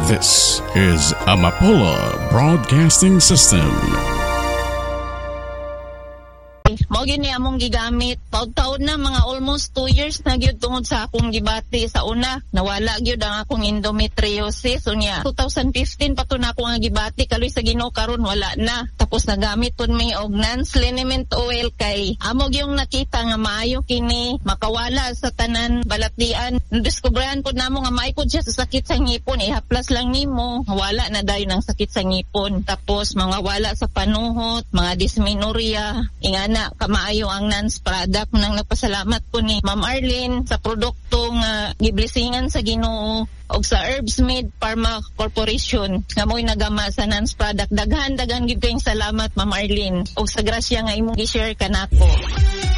This is Amapola Broadcasting System. Mao gini among gigamit taud-taud na mga almost 2 years na gyud tungod sa akong gibati. Sa una nawala gyud ang akong endometriosis unya 2015 pa to na ako nga gibati kaloy sa Ginoo karon wala na. Tapos nagamit pud mi og non-liniment oil kay amo gyung nakita nga maayo kini makawala sa tanan balatian. Diskubrahan pud namo nga maay pud siya sa sakit sa ngipon, ihaplas lang nimo wala na dayon ang sakit sa ngipon. Tapos mga wala sa panuhot, mga dysmenorrhea, ingana kamaayo ang NANS product. Nang nagpasalamat ko ni Ma'am Arlene sa produkto nga giblisingan sa Ginoo og sa Herbsmade Pharma Corporation nga mo'y nagama sa NANS product. Daghan gid kayong salamat Ma'am Arlene og sa grasya nga imong gi-share kanako.